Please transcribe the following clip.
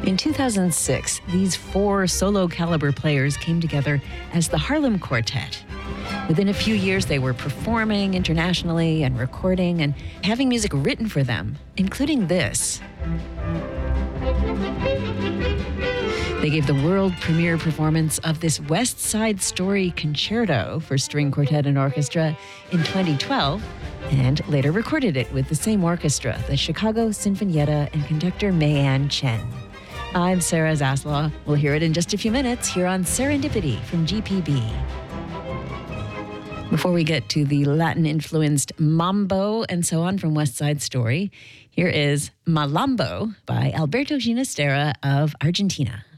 In 2006, these four solo caliber players came together as the Harlem Quartet. Within a few years, they were performing internationally and recording and having music written for them, including this. They gave the world premiere performance of this West Side Story concerto for string quartet and orchestra in 2012, and later recorded it with the same orchestra, the Chicago Sinfonietta, and conductor Mayan Chen. I'm Sarah Zaslaw. We'll hear it in just a few minutes here on Serendipity from GPB. Before we get to the Latin-influenced mambo and so on from West Side Story, here is Malambo by Alberto Ginastera of Argentina.